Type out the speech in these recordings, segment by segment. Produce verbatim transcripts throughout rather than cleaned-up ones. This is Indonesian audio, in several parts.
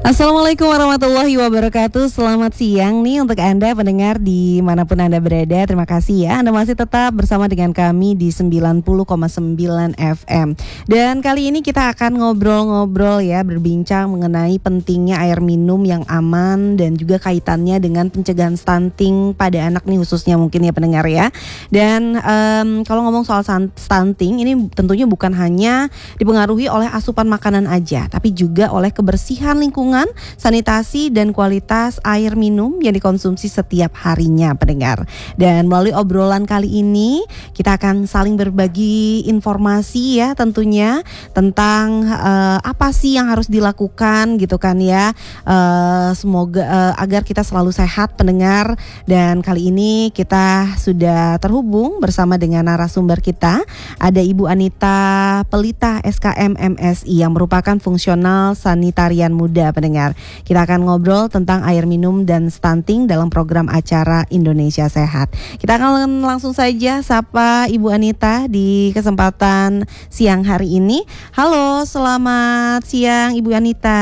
Assalamualaikum warahmatullahi wabarakatuh. Selamat siang nih untuk Anda pendengar dimanapun Anda berada. Terima kasih ya Anda masih tetap bersama dengan kami di sembilan puluh koma sembilan F M. Dan kali ini kita akan ngobrol-ngobrol ya, berbincang mengenai pentingnya air minum yang aman dan juga kaitannya dengan pencegahan stunting pada anak nih khususnya mungkin ya pendengar ya. Dan um, kalau ngomong soal stunting ini tentunya bukan hanya dipengaruhi oleh asupan makanan aja, tapi juga oleh kebersihan lingkungan, sanitasi dan kualitas air minum yang dikonsumsi setiap harinya pendengar. Dan melalui obrolan kali ini kita akan saling berbagi informasi ya tentunya tentang uh, apa sih yang harus dilakukan gitu kan ya. Uh, semoga uh, agar kita selalu sehat pendengar. Dan kali ini kita sudah terhubung bersama dengan narasumber kita. Ada Ibu Anita Pelita S K M M S I yang merupakan fungsional sanitarian muda pendengar. Kita akan ngobrol tentang air minum dan stunting dalam program acara Indonesia Sehat. Kita akan langsung saja sapa Ibu Anita di kesempatan siang hari ini. Halo, selamat siang Ibu Anita.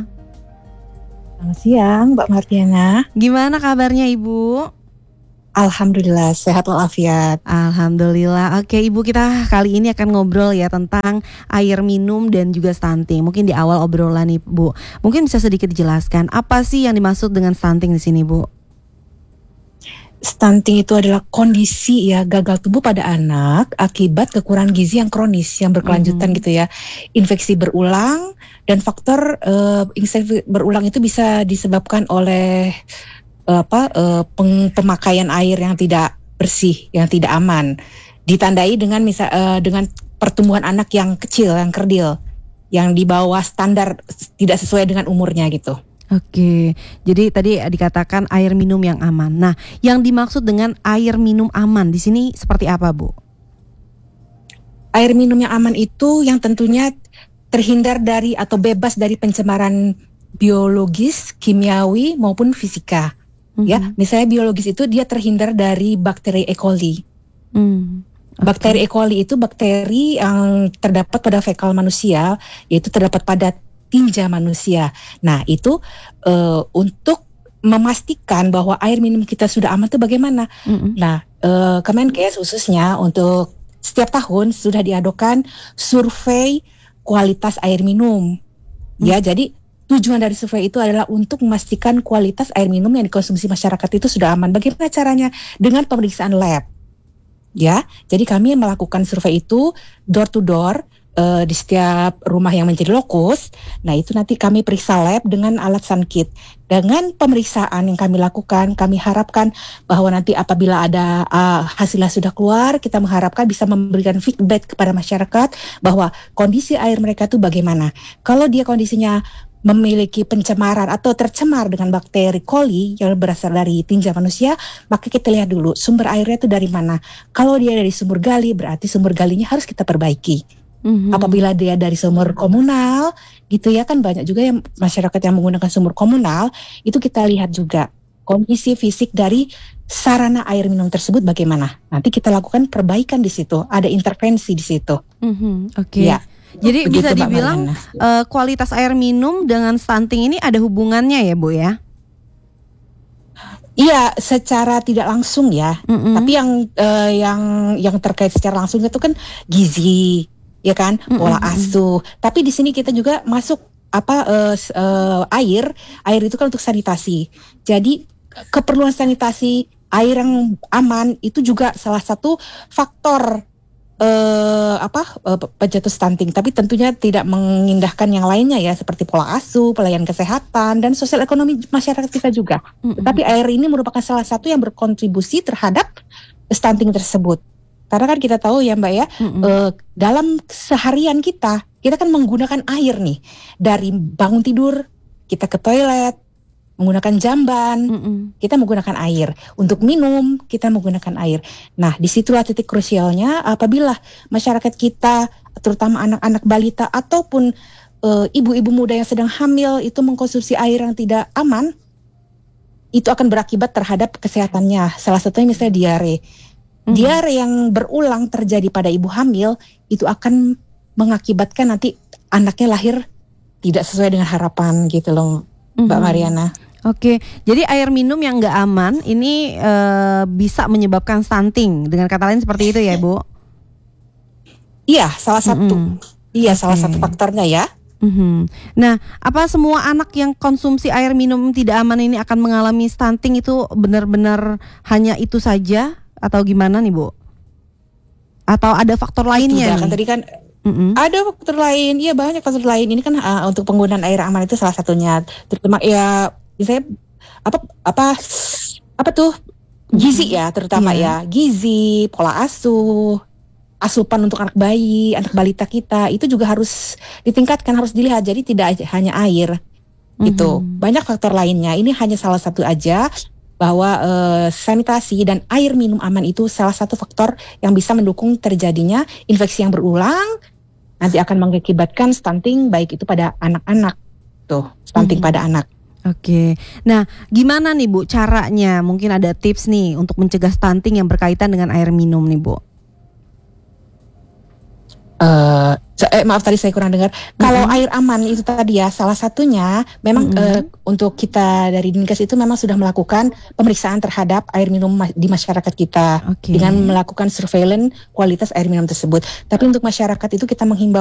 Selamat siang Mbak Martiana. Gimana kabarnya Ibu? Alhamdulillah sehat walafiat. Alhamdulillah. Oke Ibu, kita kali ini akan ngobrol ya tentang air minum dan juga stunting. Mungkin di awal obrolan Ibu, mungkin bisa sedikit dijelaskan apa sih yang dimaksud dengan stunting di sini Bu? Stunting itu adalah kondisi ya gagal tumbuh pada anak akibat kekurangan gizi yang kronis yang berkelanjutan mm-hmm. gitu ya. Infeksi berulang dan faktor uh, infeksi berulang itu bisa disebabkan oleh apa uh, peng, pemakaian air yang tidak bersih, yang tidak aman, ditandai dengan misal uh, dengan pertumbuhan anak yang kecil, yang kerdil, yang di bawah standar, tidak sesuai dengan umurnya gitu. Oke, jadi tadi dikatakan air minum yang aman. Nah, yang dimaksud dengan air minum aman di sini seperti apa, Bu? Air minum yang aman itu yang tentunya terhindar dari atau bebas dari pencemaran biologis, kimiawi maupun fisika. Ya, mm-hmm. misalnya biologis itu dia terhindar dari bakteri E. coli. Mm, okay. Bakteri E. coli itu bakteri yang terdapat pada fekal manusia, yaitu terdapat pada tinja manusia. Nah, itu uh, untuk memastikan bahwa air minum kita sudah aman itu bagaimana? Mm-hmm. Nah, uh, Kemenkes khususnya untuk setiap tahun sudah diadakan survei kualitas air minum. Mm-hmm. Ya, jadi tujuan dari survei itu adalah untuk memastikan kualitas air minum yang dikonsumsi masyarakat itu sudah aman. Bagaimana caranya? Dengan pemeriksaan lab. Ya, jadi kami melakukan survei itu door to door uh, di setiap rumah yang menjadi lokus. Nah, itu nanti kami periksa lab dengan alat SunKit. Dengan pemeriksaan yang kami lakukan, kami harapkan bahwa nanti apabila ada uh, hasilnya sudah keluar, kita mengharapkan bisa memberikan feedback kepada masyarakat bahwa kondisi air mereka itu bagaimana. Kalau dia kondisinya memiliki pencemaran atau tercemar dengan bakteri coli yang berasal dari tinja manusia, maka kita lihat dulu sumber airnya itu dari mana. Kalau dia dari sumur gali, berarti sumur galinya harus kita perbaiki. Mm-hmm. Apabila dia dari sumur komunal, gitu ya, kan banyak juga yang masyarakat yang menggunakan sumur komunal, itu kita lihat juga kondisi fisik dari sarana air minum tersebut bagaimana. Nanti kita lakukan perbaikan di situ, ada intervensi di situ. Mm-hmm. Oke. Okay. Ya. Jadi begitu, bisa dibilang uh, kualitas air minum dengan stunting ini ada hubungannya ya Bu ya? Iya, secara tidak langsung ya. Mm-hmm. Tapi yang uh, yang yang terkait secara langsung itu kan gizi, ya kan, mm-hmm. pola asuh. Tapi di sini kita juga masuk apa uh, uh, air, air itu kan untuk sanitasi. Jadi keperluan sanitasi air yang aman itu juga salah satu faktor Uh, apa uh, pencetus stunting, tapi tentunya tidak mengindahkan yang lainnya ya, seperti pola asuh, pelayanan kesehatan dan sosial ekonomi masyarakat kita juga. Mm-hmm. Tapi air ini merupakan salah satu yang berkontribusi terhadap stunting tersebut. Karena kan kita tahu ya Mbak ya, mm-hmm. uh, dalam seharian kita, kita kan menggunakan air nih dari bangun tidur, kita ke toilet, menggunakan jamban, mm-mm. kita menggunakan air. Untuk minum, kita menggunakan air. Nah, disitulah titik krusialnya apabila masyarakat kita, terutama anak-anak balita ataupun uh, ibu-ibu muda yang sedang hamil itu mengkonsumsi air yang tidak aman, itu akan berakibat terhadap kesehatannya. Salah satunya misalnya diare. Mm-hmm. Diare yang berulang terjadi pada ibu hamil, itu akan mengakibatkan nanti anaknya lahir tidak sesuai dengan harapan gitu loh. Mbak Mhm. Mariana. Oke, jadi air minum yang nggak aman ini eh, bisa menyebabkan stunting. Dengan kata lain seperti itu ya, Bu? Iya, salah satu. Mm-mm. Iya, salah Oke. satu faktornya ya. Mhm. Nah, apa semua anak yang konsumsi air minum tidak aman ini akan mengalami stunting itu benar-benar hanya itu saja atau gimana nih, Bu? Atau ada faktor lainnya Tidak, kan nih? tadi kan Mm-mm. ada faktor lain. Iya, banyak faktor lain. Ini kan uh, untuk penggunaan air aman itu salah satunya. Terutama ya misalnya apa apa apa tuh gizi ya, terutama Iya. ya gizi, pola asuh, asupan untuk anak bayi, anak balita kita itu juga harus ditingkatkan, harus dilihat. Jadi tidak aja- hanya air gitu. Mhm. Banyak faktor lainnya. Ini hanya salah satu aja, bahwa eh, sanitasi dan air minum aman itu salah satu faktor yang bisa mendukung terjadinya infeksi yang berulang, nanti akan mengakibatkan stunting baik itu pada anak-anak. Tuh, stunting Mhm. pada anak. Oke, nah gimana nih Bu caranya? Mungkin ada tips nih untuk mencegah stunting yang berkaitan dengan air minum nih Bu. Eh, se- eh, maaf tadi saya kurang dengar. Kalau Mm-mm. air aman itu tadi ya, salah satunya memang Mm-mm. eh, untuk kita dari Dinkes itu memang sudah melakukan pemeriksaan terhadap air minum ma- di masyarakat kita Oke. dengan melakukan surveillance kualitas air minum tersebut. Tapi untuk masyarakat itu kita menghimbau